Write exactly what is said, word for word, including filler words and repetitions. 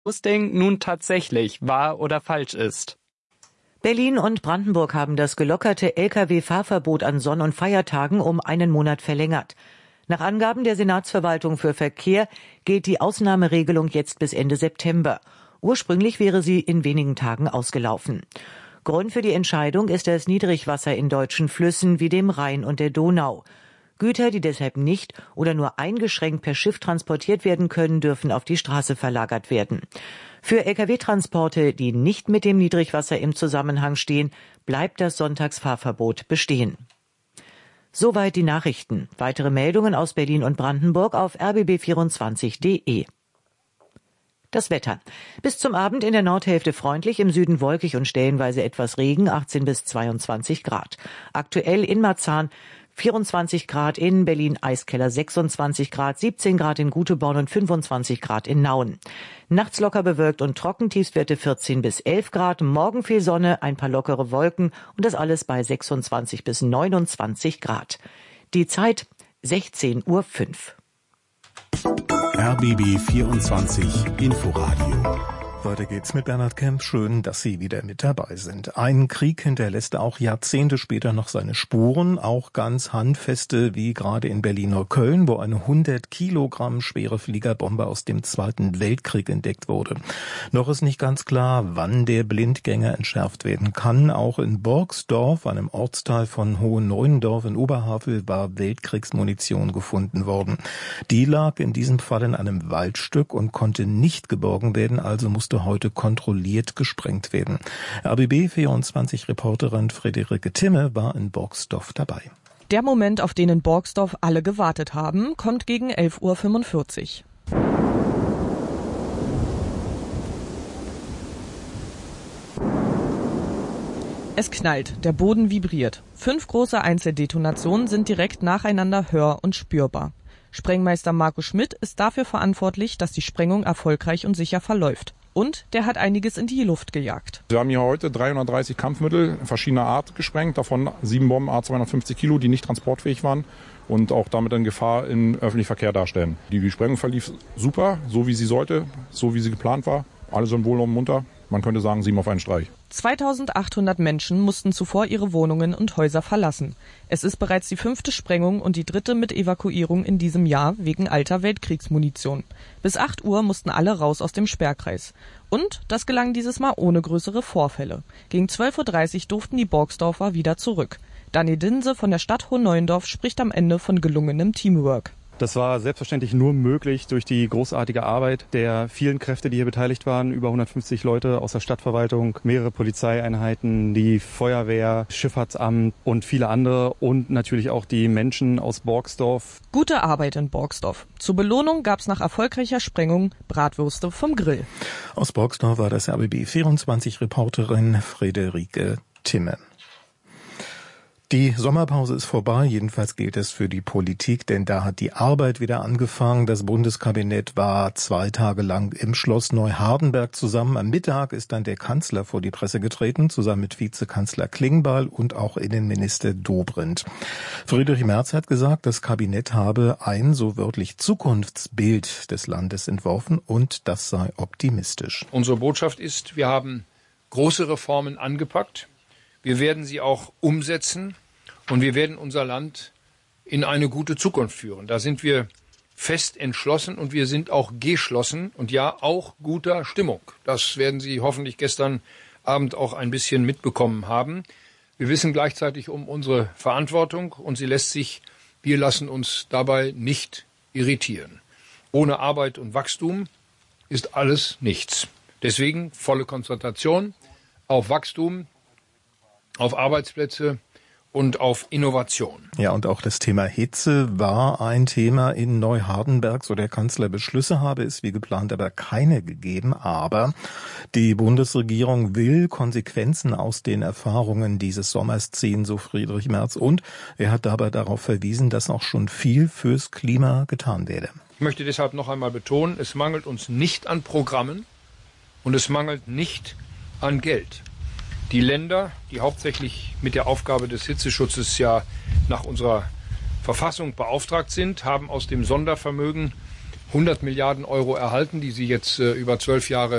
Posting nun tatsächlich wahr oder falsch ist. Berlin und Brandenburg haben das gelockerte L K W-Fahrverbot an Sonn- und Feiertagen um einen Monat verlängert. Nach Angaben der Senatsverwaltung für Verkehr gilt die Ausnahmeregelung jetzt bis Ende September. Ursprünglich wäre sie in wenigen Tagen ausgelaufen. Grund für die Entscheidung ist das Niedrigwasser in deutschen Flüssen wie dem Rhein und der Donau. Güter, die deshalb nicht oder nur eingeschränkt per Schiff transportiert werden können, dürfen auf die Straße verlagert werden. Für L K W-Transporte, die nicht mit dem Niedrigwasser im Zusammenhang stehen, bleibt das Sonntagsfahrverbot bestehen. Soweit die Nachrichten. Weitere Meldungen aus Berlin und Brandenburg auf r b b vierundzwanzig punkt d e. Das Wetter. Bis zum Abend in der Nordhälfte freundlich, im Süden wolkig und stellenweise etwas Regen, achtzehn bis zweiundzwanzig Grad. Aktuell in Marzahn vierundzwanzig Grad, in Berlin-Eiskeller sechsundzwanzig Grad, siebzehn Grad in Guteborn und fünfundzwanzig Grad in Nauen. Nachts locker bewölkt und trocken, Tiefstwerte vierzehn bis elf Grad, morgen viel Sonne, ein paar lockere Wolken und das alles bei sechsundzwanzig bis neunundzwanzig Grad. Die Zeit sechzehn Uhr fünf. R B B vierundzwanzig Inforadio. Weiter geht's mit Bernhard Kemp. Schön, dass Sie wieder mit dabei sind. Ein Krieg hinterlässt auch Jahrzehnte später noch seine Spuren, auch ganz handfeste, wie gerade in Berlin-Neukölln, wo eine hundert Kilogramm schwere Fliegerbombe aus dem Zweiten Weltkrieg entdeckt wurde. Noch ist nicht ganz klar, wann der Blindgänger entschärft werden kann. Auch in Borgsdorf, einem Ortsteil von Hohen-Neuendorf in Oberhavel, war Weltkriegsmunition gefunden worden. Die lag in diesem Fall in einem Waldstück und konnte nicht geborgen werden, also musste heute kontrolliert gesprengt werden. R B B vierundzwanzig-Reporterin Friederike Timme war in Borgsdorf dabei. Der Moment, auf den in Borgsdorf alle gewartet haben, kommt gegen elf Uhr fünfundvierzig. Es knallt, der Boden vibriert. Fünf große Einzeldetonationen sind direkt nacheinander hör- und spürbar. Sprengmeister Marco Schmidt ist dafür verantwortlich, dass die Sprengung erfolgreich und sicher verläuft. Und der hat einiges in die Luft gejagt. Wir haben hier heute dreihundertdreißig Kampfmittel verschiedener Art gesprengt, davon sieben Bomben A zweihundertfünfzig Kilo, die nicht transportfähig waren und auch damit eine Gefahr im öffentlichen Verkehr darstellen. Die Sprengung verlief super, so wie sie sollte, so wie sie geplant war. Alle sind wohl und munter. Man könnte sagen, sieben auf einen Streich. zweitausendachthundert Menschen mussten zuvor ihre Wohnungen und Häuser verlassen. Es ist bereits die fünfte Sprengung und die dritte mit Evakuierung in diesem Jahr wegen alter Weltkriegsmunition. Bis acht Uhr mussten alle raus aus dem Sperrkreis. Und das gelang dieses Mal ohne größere Vorfälle. Gegen zwölf Uhr dreißig durften die Borgsdorfer wieder zurück. Daniel Dinse von der Stadt Hohen-Neuendorf spricht am Ende von gelungenem Teamwork. Das war selbstverständlich nur möglich durch die großartige Arbeit der vielen Kräfte, die hier beteiligt waren. Über hundertfünfzig Leute aus der Stadtverwaltung, mehrere Polizeieinheiten, die Feuerwehr, Schifffahrtsamt und viele andere und natürlich auch die Menschen aus Borgsdorf. Gute Arbeit in Borgsdorf. Zur Belohnung gab es nach erfolgreicher Sprengung Bratwürste vom Grill. Aus Borgsdorf war das R B B vierundzwanzig-Reporterin Friederike Timme. Die Sommerpause ist vorbei, jedenfalls gilt es für die Politik, denn da hat die Arbeit wieder angefangen. Das Bundeskabinett war zwei Tage lang im Schloss Neuhardenberg zusammen. Am Mittag ist dann der Kanzler vor die Presse getreten, zusammen mit Vizekanzler Klingbeil und auch Innenminister Dobrindt. Friedrich Merz hat gesagt, das Kabinett habe ein, so wörtlich, Zukunftsbild des Landes entworfen und das sei optimistisch. Unsere Botschaft ist, wir haben große Reformen angepackt. Wir werden sie auch umsetzen und wir werden unser Land in eine gute Zukunft führen. Da sind wir fest entschlossen und wir sind auch geschlossen und ja, auch guter Stimmung. Das werden Sie hoffentlich gestern Abend auch ein bisschen mitbekommen haben. Wir wissen gleichzeitig um unsere Verantwortung und sie lässt sich, wir lassen uns dabei nicht irritieren. Ohne Arbeit und Wachstum ist alles nichts. Deswegen volle Konzentration auf Wachstum, auf Arbeitsplätze und auf Innovation. Ja, und auch das Thema Hitze war ein Thema in Neuhardenberg. So der Kanzler, Beschlüsse habe es wie geplant aber keine gegeben. Aber die Bundesregierung will Konsequenzen aus den Erfahrungen dieses Sommers ziehen, so Friedrich Merz. Und er hat dabei darauf verwiesen, dass auch schon viel fürs Klima getan werde. Ich möchte deshalb noch einmal betonen, es mangelt uns nicht an Programmen und es mangelt nicht an Geld. Die Länder, die hauptsächlich mit der Aufgabe des Hitzeschutzes ja nach unserer Verfassung beauftragt sind, haben aus dem Sondervermögen hundert Milliarden Euro erhalten, die sie jetzt äh, über zwölf Jahre